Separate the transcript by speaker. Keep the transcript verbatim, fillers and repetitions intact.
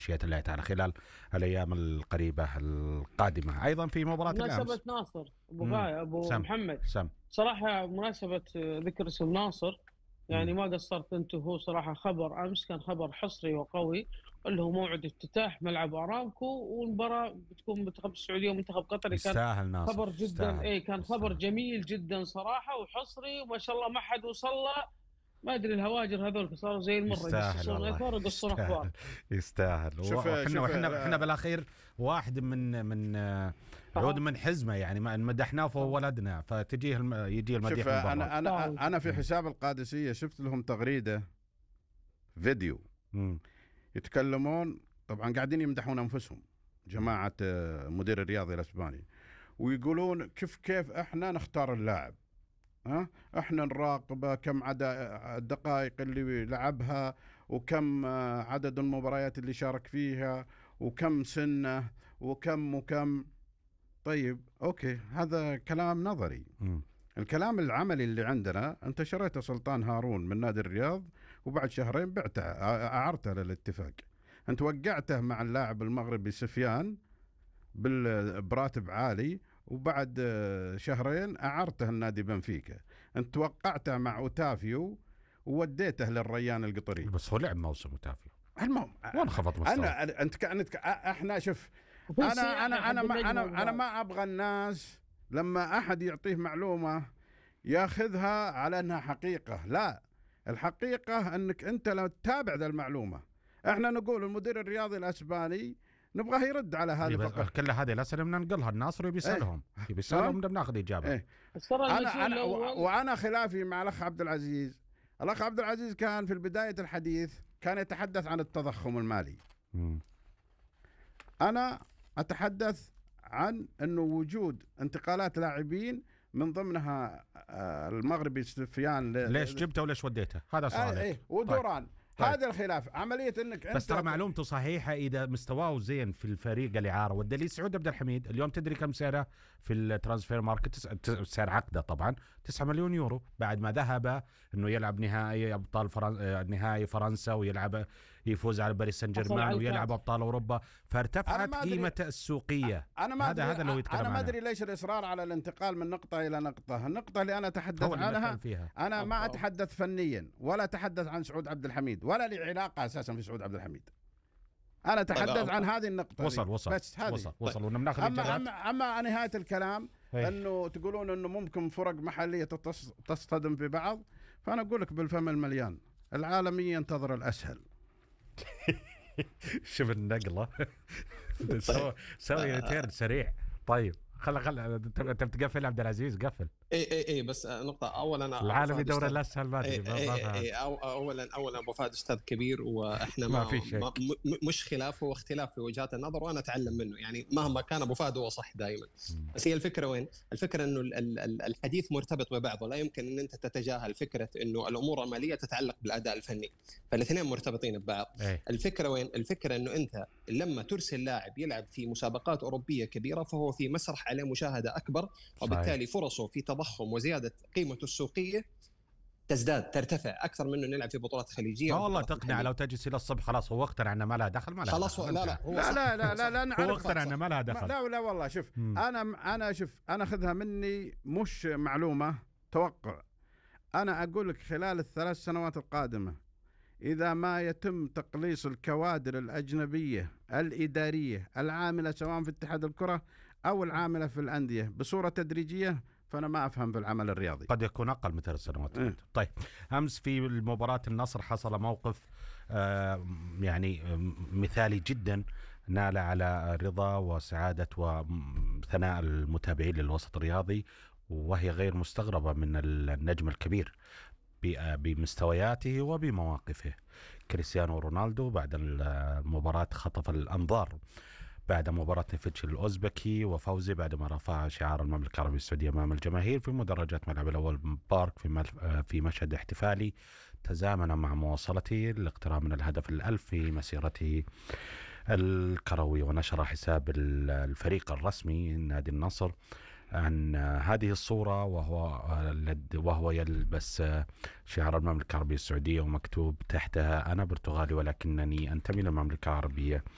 Speaker 1: مشيئة الله تعالى خلال الأيام القريبة القادمة. أيضا في مباراة
Speaker 2: مناسبة
Speaker 1: الأمس.
Speaker 2: ناصر أبو
Speaker 1: مم.
Speaker 2: غاية أبو
Speaker 1: سم
Speaker 2: محمد،
Speaker 1: سم
Speaker 2: صراحة مناسبة ذكر اسم ناصر، يعني
Speaker 1: مم.
Speaker 2: ما قصرت أنت. هو صراحة خبر أمس كان خبر حصري وقوي، اللي هو موعد افتتاح ملعب أرامكو، والمباراة بتكون منتخب السعودية ومنتخب قطري. كان
Speaker 1: يستاهل ناصر،
Speaker 2: خبر جدا،
Speaker 1: يستاهل
Speaker 2: اي كان خبر
Speaker 1: يستاهل.
Speaker 2: جميل جدا صراحة وحصري، وما شاء الله ما حد وصل له. ما ادري الهواجر هذول صاروا زي المره،
Speaker 1: يستاهل
Speaker 2: يقصصون
Speaker 1: والله،
Speaker 2: اثار ويقصون اخبار.
Speaker 1: يستاهل يستاهل.
Speaker 3: شوف
Speaker 1: وحنا
Speaker 3: شوف
Speaker 1: وحنا احنا
Speaker 3: آه،
Speaker 1: بالاخير واحد من من آه، عود
Speaker 2: صح
Speaker 1: من حزمه، يعني ما مدحناه فهو
Speaker 2: صح
Speaker 1: ولدنا، فتجيه الم... يجي المديح
Speaker 3: شوف
Speaker 1: من برا.
Speaker 3: انا
Speaker 2: صح.
Speaker 3: انا انا في حساب القادسيه شفت لهم تغريده فيديو
Speaker 1: مم.
Speaker 3: يتكلمون، طبعا قاعدين يمدحون انفسهم جماعه آه، مدير الرياضي الاسباني، ويقولون كيف كيف احنا نختار اللاعب، ها احنا نراقبه كم عدد الدقائق اللي لعبها، وكم آه، عدد المباريات اللي شارك فيها، وكم سنه، وكم وكم. طيب اوكي، هذا كلام نظري.
Speaker 1: مم.
Speaker 3: الكلام العملي اللي عندنا، انت شريت سلطان هارون من نادي الرياض، وبعد شهرين بعته، اعرته للاتفاق. انت وقعته مع اللاعب المغربي سفيان بال- براتب عالي، وبعد آه، شهرين اعرته النادي بنفيكا. انت وقعته مع اوتافيو ووديته للريان القطري.
Speaker 1: بس هو لعب موسم متافي
Speaker 3: المهم
Speaker 1: وانخفض مستوى.
Speaker 3: انا انت كانت احنا شوف،
Speaker 2: وفي
Speaker 3: انا
Speaker 2: سياحه
Speaker 3: انا
Speaker 2: حق
Speaker 3: انا ما
Speaker 2: النجم
Speaker 3: انا انا
Speaker 2: الباز.
Speaker 3: ما ابغى الناس لما احد يعطيه معلومه ياخذها على انها حقيقه. لا، الحقيقه انك انت لو تتابع ذا المعلومه، احنا نقول المدير الرياضي الاسباني نبغاه يرد على هذا فقط.
Speaker 1: كل هذه الاسئله بدنا ننقلها الناصر يبي يسالهم، يبي يسالهم بدنا ناخذ اجابه.
Speaker 3: ايه.
Speaker 2: بس ترى
Speaker 3: انا
Speaker 2: المسؤول
Speaker 3: انا و-
Speaker 2: الاول
Speaker 3: وانا خلافي مع الاخ عبد العزيز. الاخ عبد العزيز كان في بدايه الحديث كان يتحدث عن التضخم المالي.
Speaker 1: مم.
Speaker 3: أنا أتحدث عن أنه وجود انتقالات لاعبين من ضمنها آه، المغربي سفيان ل...
Speaker 1: ليش جبته وليش وديته؟ هذا
Speaker 3: آه
Speaker 1: سؤالك.
Speaker 3: إيه ودوران.
Speaker 1: طيب.
Speaker 3: هذا الخلاف عملية أنك أنت
Speaker 1: بس ترى معلومته صحيحه، اذا مستواه زين في الفريق الاعاره، والدليل سعود عبد الحميد اليوم تدري كم سعره في الترانسفير ماركت؟ تس... تس... سعر عقده طبعا تسعة مليون يورو، بعد ما ذهب انه يلعب نهائي ابطال فرن... آه، نهائي فرنسا، ويلعب يفوز على باريس سان
Speaker 2: حصل
Speaker 1: جيرمان،
Speaker 2: على
Speaker 1: ويلعب
Speaker 2: الكاس.
Speaker 1: ابطال اوروبا،
Speaker 3: أنا
Speaker 1: فارتفعت
Speaker 3: ما أدري-
Speaker 1: قيمته السوقيه.
Speaker 3: أنا ما
Speaker 1: هذا
Speaker 3: أدري
Speaker 1: هذا اللي هو يتكلم
Speaker 3: أنا ما
Speaker 1: عنه.
Speaker 3: أدري ليش الإصرار على الانتقال من نقطة إلى نقطة. النقطة اللي أنا أتحدث
Speaker 1: هو اللي
Speaker 3: عنها،
Speaker 1: بتكلم فيها.
Speaker 3: أنا ما
Speaker 2: أو- أو.
Speaker 3: أتحدث فنيا ولا أتحدث عن سعود عبد الحميد، ولا لي علاقة أساسا في سعود عبد الحميد. أنا أتحدث عن هذه النقطة.
Speaker 1: وصل
Speaker 3: دي.
Speaker 1: وصل
Speaker 3: بس هذه.
Speaker 1: وصل وصل وناخذ
Speaker 3: أما
Speaker 1: اجابات.
Speaker 3: أما أما نهاية الكلام
Speaker 1: إيه.
Speaker 3: انه تقولون انه ممكن فرق محليه تتص- تصطدم ببعض، فانا اقول لك بالفم المليان العالميه ينتظر الاسهل.
Speaker 1: شوف النقله. سوي سوي تيرن سريع. طيب خل خل انت أنت بتقفل عبد العزيز، قفل.
Speaker 4: اي اي اي بس نقطة أولا أبو
Speaker 1: العالمي
Speaker 4: فهد
Speaker 1: دوري
Speaker 4: أستاذ-
Speaker 1: الاسهل ما
Speaker 4: إي
Speaker 1: ادري ما-
Speaker 4: إي
Speaker 1: ما
Speaker 4: إي
Speaker 1: فهمت.
Speaker 4: إي أو اولا اولا ابو فهد استاذ كبير، واحنا
Speaker 1: ما
Speaker 4: ما,
Speaker 1: في شك.
Speaker 4: ما م- مش خلاف، هو اختلاف في وجهات النظر، وانا اتعلم منه. يعني مهما كان ابو فهد هو صح دائما. بس هي الفكره وين؟ الفكره انه ال- ال- ال- الحديث مرتبط ببعضه، لا يمكن ان انت تتجاهل فكره انه الامور الماليه تتعلق بالاداء الفني، فالاثنين مرتبطين ببعض.
Speaker 1: إيه.
Speaker 4: الفكره وين؟ الفكره انه انت لما ترسل لاعب يلعب في مسابقات اوروبيه كبيره، فهو في مسرح عليه مشاهده اكبر، وبالتالي فرصه في تضخم وزياده قيمته السوقيه تزداد، ترتفع اكثر منه نلعب في بطولات خليجيه.
Speaker 1: ما والله
Speaker 4: وبطولات
Speaker 1: تقنع
Speaker 4: محلية.
Speaker 1: لو تجلس الى الصبح خلاص هو اقتنع انه ما لها دخل، ما لها
Speaker 4: خلاص
Speaker 1: دخل.
Speaker 4: هو- لا لا هو
Speaker 3: لا
Speaker 4: صح.
Speaker 3: لا لا لا, لا
Speaker 1: هو
Speaker 3: نعرف.
Speaker 1: اقتنع انه ما لها دخل.
Speaker 3: لا لا والله شوف،
Speaker 1: مم.
Speaker 3: انا انا شوف انا اخذها مني مش معلومه، توقع. انا اقول لك خلال الثلاث سنوات القادمه، اذا ما يتم تقليص الكوادر الاجنبيه الاداريه العامله سواء في اتحاد الكره او العامله في الانديه بصوره تدريجيه، فانا ما افهم في العمل الرياضي.
Speaker 1: قد يكون اقل من ثلاث سنوات.
Speaker 3: إيه.
Speaker 1: طيب امس في المباراه النصر حصل موقف آه يعني آه، مثالي جدا، نال على رضا وسعاده وثناء المتابعين للوسط الرياضي، وهي غير مستغربه من النجم الكبير ب- بمستوياته وبمواقفه. كريستيانو رونالدو بعد المباراة خطف الأنظار بعد مباراة نيفيتش الأوزبكي وفوزه بعدما رفع شعار المملكة العربية السعودية أمام الجماهير في مدرجات ملعب الأول بارك في مل- في مشهد احتفالي تزامن مع مواصلته للاقتراب من الهدف الألف في مسيرته الكروي. ونشر حساب ال- الفريق الرسمي نادي النصر عن هذه الصورة وهو وهو يلبس شعار المملكة العربية السعودية ومكتوب تحتها: أنا برتغالي ولكنني أنتمي للمملكة العربية